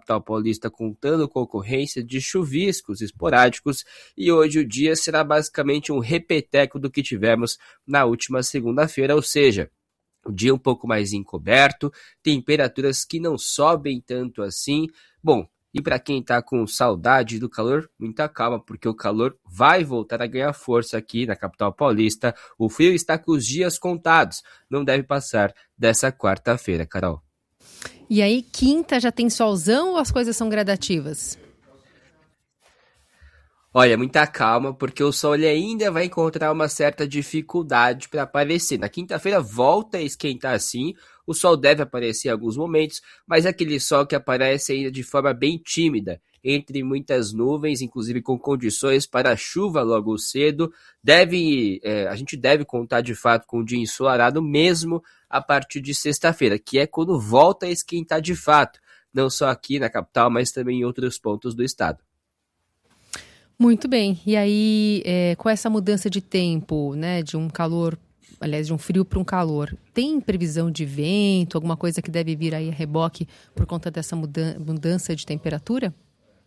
capital paulista contando com ocorrência de chuviscos esporádicos e hoje o dia será basicamente um repeteco do que tivemos na última segunda-feira, ou seja, o dia um pouco mais encoberto, temperaturas que não sobem tanto assim. Bom, e para quem está com saudade do calor, muita calma, porque o calor vai voltar a ganhar força aqui na capital paulista. O frio está com os dias contados, não deve passar dessa quarta-feira, Carol. E aí, quinta já tem solzão ou as coisas são gradativas? Olha, muita calma, porque o sol ele ainda vai encontrar uma certa dificuldade para aparecer. Na quinta-feira volta a esquentar assim, o sol deve aparecer em alguns momentos, mas é aquele sol que aparece ainda de forma bem tímida, entre muitas nuvens, inclusive com condições para chuva logo cedo. A gente deve contar de fato com um dia ensolarado mesmo a partir de sexta-feira, que é quando volta a esquentar de fato, não só aqui na capital, mas também em outros pontos do estado. Muito bem. E aí, com essa mudança de tempo, né, de um calor, aliás, de um frio para um calor, tem previsão de vento, alguma coisa que deve vir aí a reboque por conta dessa mudança de temperatura?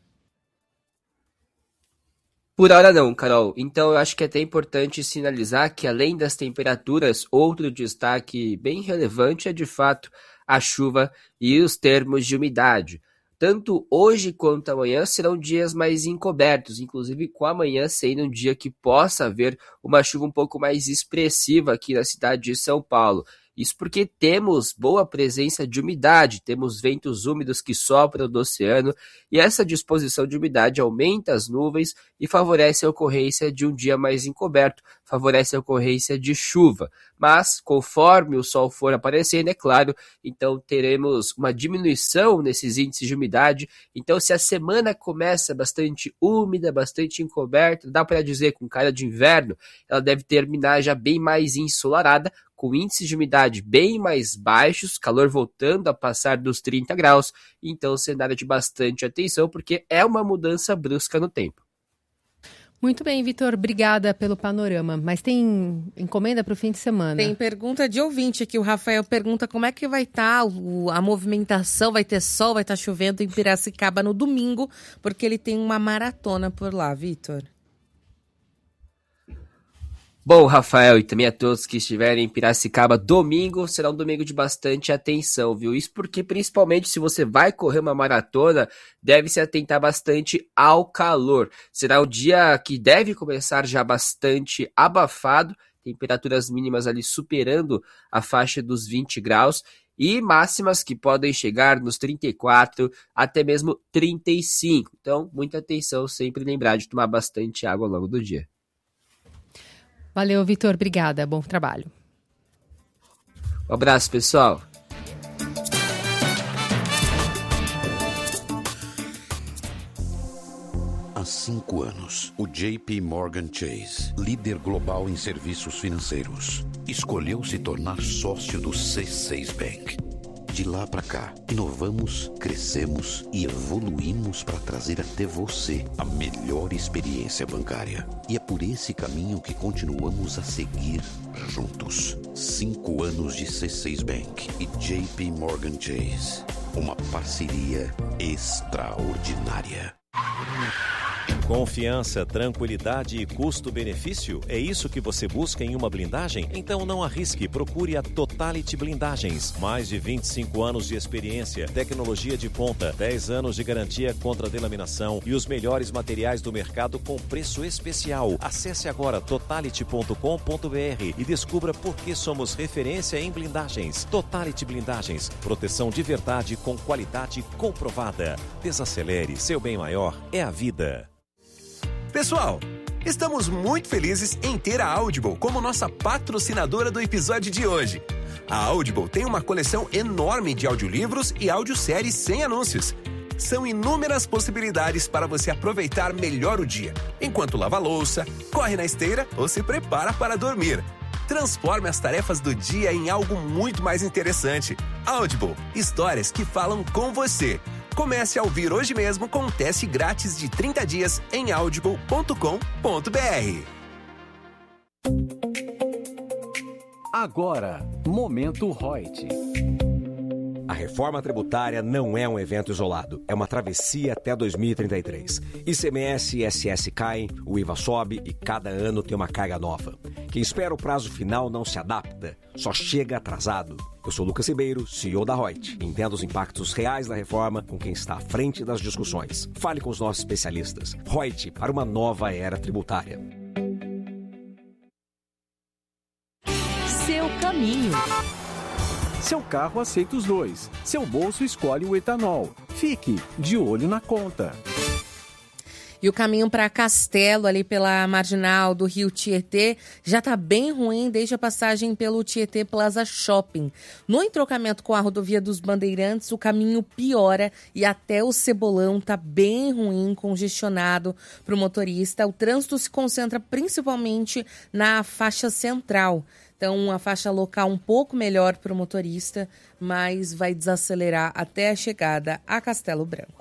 Por hora não, Carol. Então eu acho que é até importante sinalizar que além das temperaturas, outro destaque bem relevante é de fato a chuva e os termos de umidade. Tanto hoje quanto amanhã serão dias mais encobertos, inclusive com amanhã sendo um dia que possa haver uma chuva um pouco mais expressiva aqui na cidade de São Paulo. Isso porque temos boa presença de umidade, temos ventos úmidos que sopram do oceano e essa disposição de umidade aumenta as nuvens e favorece a ocorrência de um dia mais encoberto, favorece a ocorrência de chuva. Mas, conforme o sol for aparecendo, é claro, então teremos uma diminuição nesses índices de umidade. Então, se a semana começa bastante úmida, bastante encoberta, dá para dizer com cara de inverno, ela deve terminar já bem mais ensolarada, com índices de umidade bem mais baixos, calor voltando a passar dos 30 graus, então cenário de bastante atenção, porque é uma mudança brusca no tempo. Muito bem, Vitor, obrigada pelo panorama. Mas tem encomenda para o fim de semana? Tem pergunta de ouvinte aqui, o Rafael pergunta como é que vai estar a movimentação, vai ter sol, vai estar chovendo em Piracicaba no domingo, porque ele tem uma maratona por lá, Vitor. Bom, Rafael, e também a todos que estiverem em Piracicaba, domingo será um domingo de bastante atenção, viu? Isso porque, principalmente, se você vai correr uma maratona, deve se atentar bastante ao calor. Será um dia que deve começar já bastante abafado, temperaturas mínimas ali superando a faixa dos 20 graus, e máximas que podem chegar nos 34, até mesmo 35. Então, muita atenção, sempre lembrar de tomar bastante água ao longo do dia. Valeu, Vitor. Obrigada. Bom trabalho. Um abraço, pessoal. Há 5 anos, o JP Morgan Chase, líder global em serviços financeiros, escolheu se tornar sócio do C6 Bank. De lá para cá, inovamos, crescemos e evoluímos para trazer até você a melhor experiência bancária. E é por esse caminho que continuamos a seguir juntos. 5 anos de C6 Bank e JP Morgan Chase. Uma parceria extraordinária. Confiança, tranquilidade e custo-benefício? É isso que você busca em uma blindagem? Então não arrisque, procure a Totality Blindagens. Mais de 25 anos de experiência, tecnologia de ponta, 10 anos de garantia contra delaminação e os melhores materiais do mercado com preço especial. Acesse agora totality.com.br e descubra por que somos referência em blindagens. Totality Blindagens, proteção de verdade com qualidade comprovada. Desacelere, seu bem maior é a vida. Pessoal, estamos muito felizes em ter a Audible como nossa patrocinadora do episódio de hoje. A Audible tem uma coleção enorme de audiolivros e audioséries sem anúncios. São inúmeras possibilidades para você aproveitar melhor o dia, enquanto lava a louça, corre na esteira ou se prepara para dormir. Transforme as tarefas do dia em algo muito mais interessante. Audible, histórias que falam com você. Comece a ouvir hoje mesmo com um teste grátis de 30 dias em audible.com.br. Agora, Momento Reut. A reforma tributária não é um evento isolado, é uma travessia até 2033. ICMS e ISS caem, o IVA sobe e cada ano tem uma carga nova. Quem espera o prazo final não se adapta, só chega atrasado. Eu sou Lucas Ribeiro, CEO da Reut. Entenda os impactos reais da reforma com quem está à frente das discussões. Fale com os nossos especialistas. Reut, para uma nova era tributária. Seu caminho. Seu carro aceita os dois. Seu bolso escolhe o etanol. Fique de olho na conta. E o caminho para Castelo, ali pela marginal do Rio Tietê, já está bem ruim desde a passagem pelo Tietê Plaza Shopping. No entrocamento com a rodovia dos Bandeirantes, o caminho piora e até o Cebolão está bem ruim, congestionado para o motorista. O trânsito se concentra principalmente na faixa central. Então, a faixa local um pouco melhor para o motorista, mas vai desacelerar até a chegada a Castelo Branco.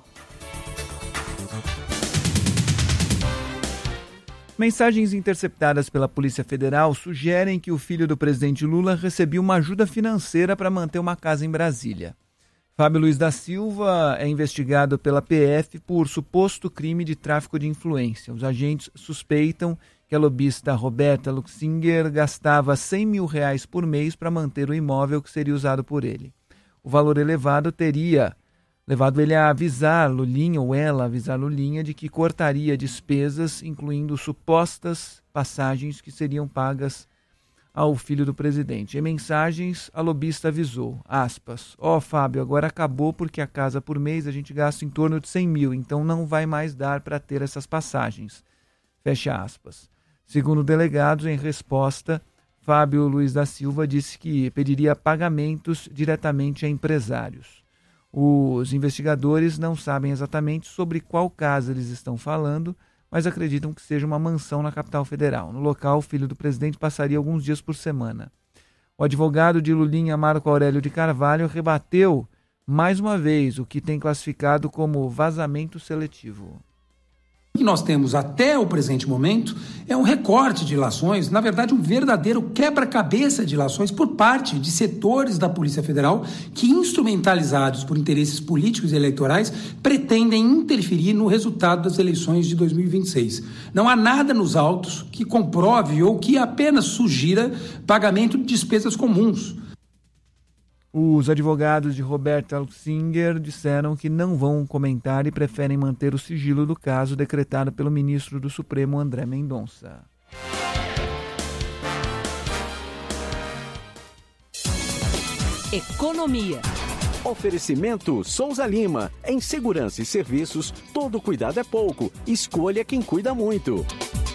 Mensagens interceptadas pela Polícia Federal sugerem que o filho do presidente Lula recebia uma ajuda financeira para manter uma casa em Brasília. Fábio Luiz da Silva é investigado pela PF por suposto crime de tráfico de influência. Os agentes suspeitam que a lobista Roberta Luxinger gastava R$100 mil por mês para manter o imóvel que seria usado por ele. O valor elevado teria levado ele a avisar Lulinha, ou ela avisar Lulinha, de que cortaria despesas, incluindo supostas passagens que seriam pagas ao filho do presidente. Em mensagens, a lobista avisou, aspas, Fábio, agora acabou porque a casa por mês a gente gasta em torno de 100 mil, então não vai mais dar para ter essas passagens. Fecha aspas. Segundo delegados, em resposta, Fábio Luiz da Silva disse que pediria pagamentos diretamente a empresários. Os investigadores não sabem exatamente sobre qual casa eles estão falando, mas acreditam que seja uma mansão na capital federal. No local, o filho do presidente passaria alguns dias por semana. O advogado de Lulinha, Marco Aurélio de Carvalho, rebateu mais uma vez o que tem classificado como vazamento seletivo. O que nós temos até o presente momento é um recorte de ilações, na verdade um verdadeiro quebra-cabeça de ilações por parte de setores da Polícia Federal que, instrumentalizados por interesses políticos e eleitorais, pretendem interferir no resultado das eleições de 2026. Não há nada nos autos que comprove ou que apenas sugira pagamento de despesas comuns. Os advogados de Roberta Luxinger disseram que não vão comentar e preferem manter o sigilo do caso decretado pelo ministro do Supremo, André Mendonça. Economia. Oferecimento Souza Lima. Em segurança e serviços, todo cuidado é pouco. Escolha quem cuida muito.